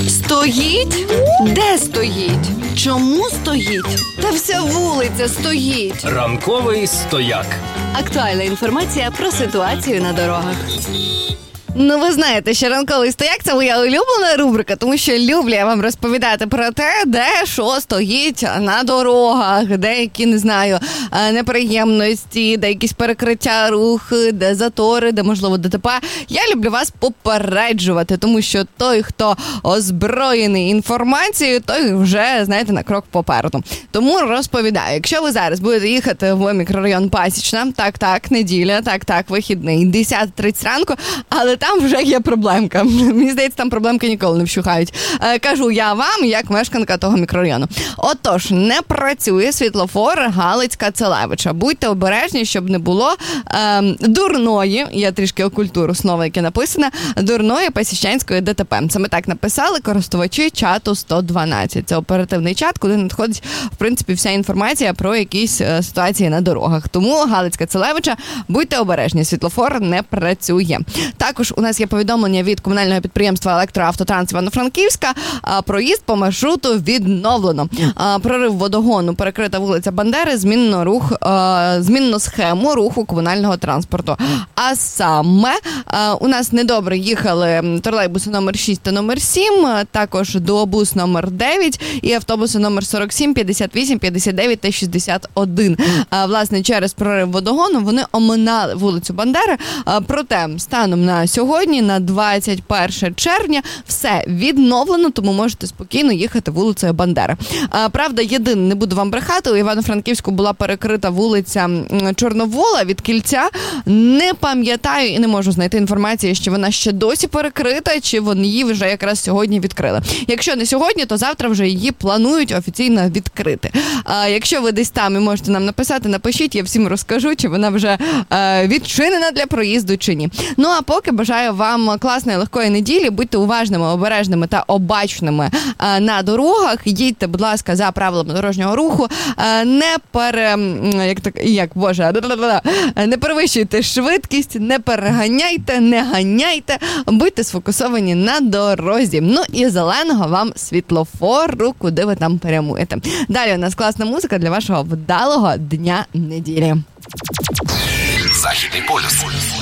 Стоїть? Де стоїть? Чому стоїть? Та вся вулиця стоїть. Ранковий стояк. Актуальна інформація про ситуацію на дорогах. Ну, ви знаєте, що ранковий стояк – це моя улюблена рубрика, тому що люблю я вам розповідати про те, де що стоїть на дорогах, де які, не знаю, неприємності, де якісь перекриття руху, де затори, де, можливо, ДТП. Я люблю вас попереджувати, тому що той, хто озброєний інформацією, той вже, знаєте, на крок попереду. Тому розповідаю, якщо ви зараз будете їхати в мікрорайон Пасічна, так, неділя, так, вихідний, 10:30 ранку, але там вже є проблемка. Мені здається, там проблемки ніколи не вщухають. Кажу я вам, як мешканка того мікрорайону. Отож, не працює світлофор Галицька-Целевича. Будьте обережні, щоб не було дурної, я трішки окультуру слово, яке написане, дурної пасічнянської ДТП. Саме так написали користувачі чату 112. Це оперативний чат, куди надходить, в принципі, вся інформація про якісь ситуації на дорогах. Тому Галицька-Целевича, будьте обережні, світлофор не працює. Також у нас є повідомлення від комунального підприємства «Електроавтотранс» Івано-Франківська. Проїзд по відновлено. Прорив водогону, перекрита вулиця Бандери, змінено схему руху комунального транспорту. А саме у нас недобре їхали тролейбуси номер 6 та номер 7, також дуобус номер 9 і автобуси номер 47, 58, 59 та 61. Власне, через прорив водогону вони оминали вулицю Бандери. Проте, станом на сьогодні, на 21 червня, все відновлено, тому можете спокійно їхати вулицею Бандери. Правда, єдине, не буду вам брехати, у Івано-Франківську була перекрита вулиця Чорновола від Кільця. Не пам'ятаю і не можу знайти інформації, що вона ще досі перекрита, чи вони її вже якраз сьогодні відкрили. Якщо не сьогодні, то завтра вже її планують офіційно відкрити. Якщо ви десь там і можете нам написати, напишіть, я всім розкажу, чи вона вже відчинена для проїзду, чи ні. Ну, а поки бажаю вам класної, легкої неділі, будьте уважними, обережними та обачними на дорогах, їдьте, будь ласка, за правилами дорожнього руху, не перевищуйте швидкість, не переганяйте, не ганяйте, будьте сфокусовані на дорозі. Ну і зеленого вам світлофору, куди ви там прямуєте. Далі у нас класна музика для вашого вдалого дня неділі. Західний полюс.